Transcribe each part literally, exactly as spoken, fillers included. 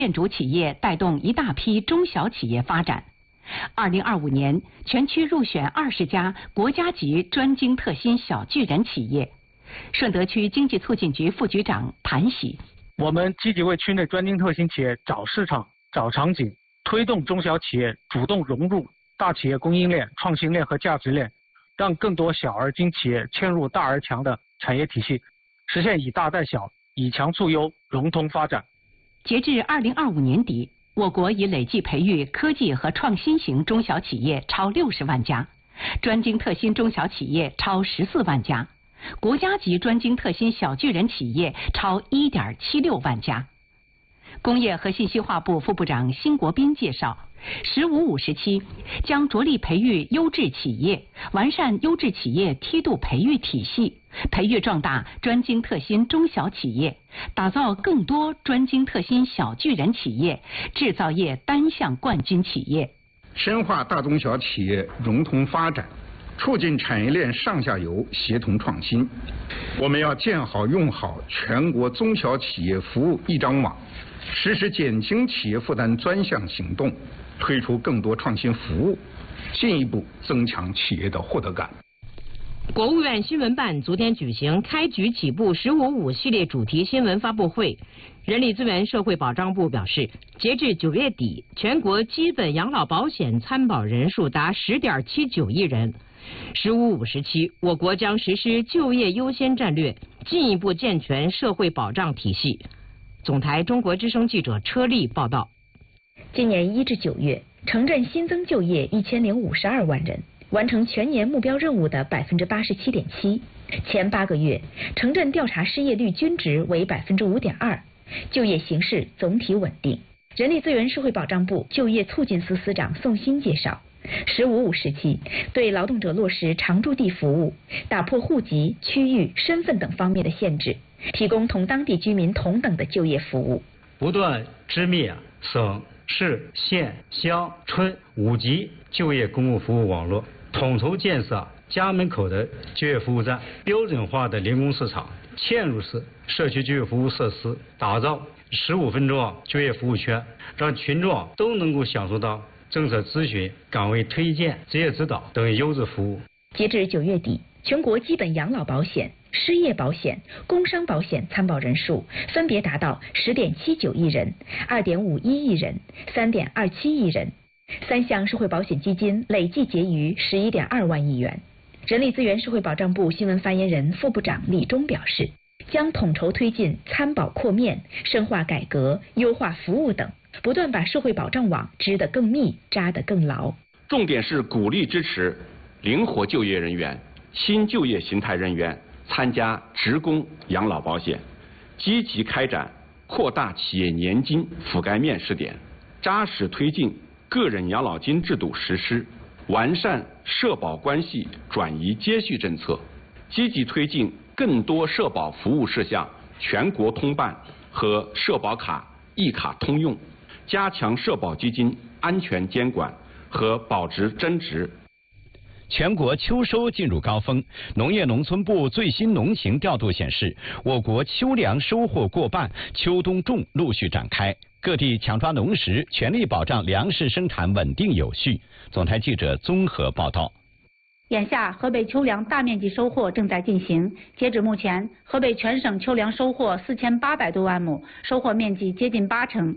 建筑企业带动一大批中小企业发展。二零二五年，全区入选二十家国家级专精特新小巨人企业。顺德区经济促进局副局长谭喜： 我们积极为区内专精特新企业找市场、找场景，推动中小企业主动融入大企业供应链、创新链和价值链，让更多小而精企业嵌入大而强的产业体系，实现以大带小、以强促优、融通发展。 截至二零二五年底，我国已累计培育科技和创新型中小企业超六十万家，专精特新中小企业超十四万家，国家级专精特新小巨人企业超一点七六万家。工业和信息化部副部长辛国斌介绍，十五五时期将着力培育优质企业，完善优质企业梯度培育体系，培育壮大专精特新中小企业，打造更多专精特新小巨人企业，制造业单项冠军企业， 深化大中小企业融通发展，促进产业链上下游协同创新。我们要建好用好全国中小企业服务一张网，实施减轻企业负担专项行动，推出更多创新服务，进一步增强企业的获得感。 国务院新闻办昨天举行开局起步十五五系列主题新闻发布会。人力资源社会保障部表示，截至九月底，全国基本养老保险参保人数达十点七九亿人。十五五时期，我国将实施就业优先战略，进一步健全社会保障体系。总台中国之声记者车丽报道。 今年一至九月，城镇新增就业一千零五十二万人，完成全年目标任务的百分之八十七点七。前八个月，城镇调查失业率均值为百分之五点二，就业形势总体稳定。人力资源社会保障部就业促进司司长宋鑫介绍，十五五时期对劳动者落实常住地服务，打破户籍、区域、身份等方面的限制，提供同当地居民同等的就业服务， 不断织密省、市、县、乡、村五级就业公共服务网络，统筹建设家门口的就业服务站、标准化的零工市场、嵌入式社区就业服务设施，打造十五分钟就业服务圈，让群众都能够享受到政策咨询、岗位推荐、职业指导等优质服务。 截至九月底，全国基本养老保险、失业保险、工伤保险参保人数分别达到十点七九亿人、二点五一亿人、三点二七亿人，三项社会保险基金累计结余十一点二万亿元。人力资源社会保障部新闻发言人、副部长李忠表示，将统筹推进参保扩面、深化改革、优化服务等，不断把社会保障网织得更密、扎得更牢。 重点是鼓励支持灵活就业人员、新就业形态人员参加职工养老保险，积极开展扩大企业年金覆盖面试点，扎实推进个人养老金制度实施，完善社保关系转移接续政策，积极推进更多社保服务事项全国通办和社保卡一卡通用，加强社保基金安全监管和保值增值。 全国秋收进入高峰，农业农村部最新农情调度显示，我国秋粮收获过半，秋冬种陆续展开，各地抢抓农时，全力保障粮食生产稳定有序。总台记者综合报道。 眼下，河北秋粮大面积收获正在进行。截止目前，河北全省秋粮收获四千八百多万亩，收获面积接近八成。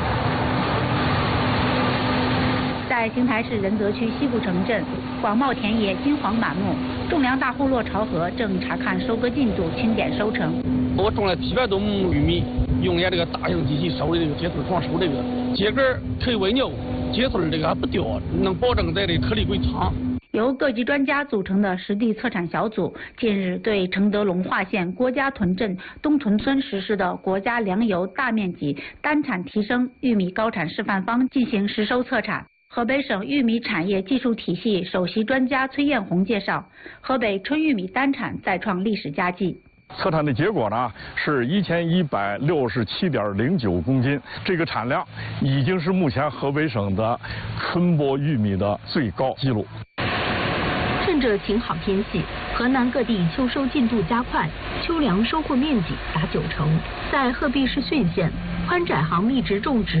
在邢台市仁泽区西部城镇，广袤田野金黄满目，种粮大户骆朝河正查看收割进度，清点收成。 我种了七百多亩玉米，用俺这个大型机器收的这个秸秆床收这个秸秆可以喂牛，秸秆这个还不掉，能保证在这颗粒归长。 由各级专家组成的实地测产小组近日对承德龙化县郭家屯镇东屯村实施的国家粮油大面积单产提升玉米高产示范方进行实收测产。河北省玉米产业技术体系首席专家崔艳红介绍，河北春玉米单产再创历史佳绩。 测产的结果呢是一千一百六十七点零九公斤，这个产量已经是目前河北省的春播玉米的最高纪录。 趁着晴好天气，河南各地秋收进度加快，秋粮收获面积达九成。在鹤壁市浚县，宽窄行密植种植